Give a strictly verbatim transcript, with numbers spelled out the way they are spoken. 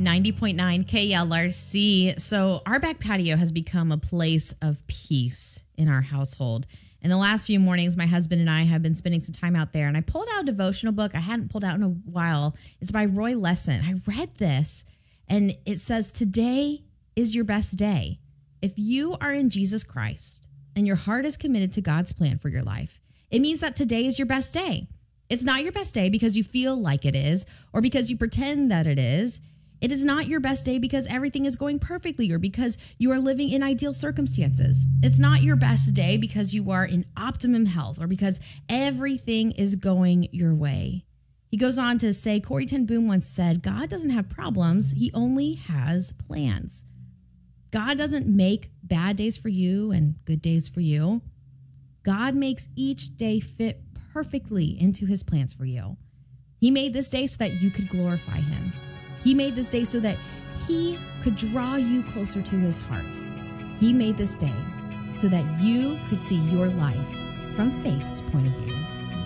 ninety point nine K L R C. So our back patio has become a place of peace in our household. In the last few mornings, my husband and I have been spending some time out there, and I pulled out a devotional book I hadn't pulled out in a while. It's by Roy Lesson. I read this, and it says, today is your best day. If you are in Jesus Christ and your heart is committed to God's plan for your life, it means that today is your best day. It's not your best day because you feel like it is or because you pretend that it is. It is not your best day because everything is going perfectly or because you are living in ideal circumstances. It's not your best day because you are in optimum health or because everything is going your way. He goes on to say, Corrie ten Boom once said, God doesn't have problems. He only has plans. God doesn't make bad days for you and good days for you. God makes each day fit perfectly into his plans for you. He made this day so that you could glorify him. He made this day so that he could draw you closer to his heart. He made this day so that you could see your life from faith's point of view.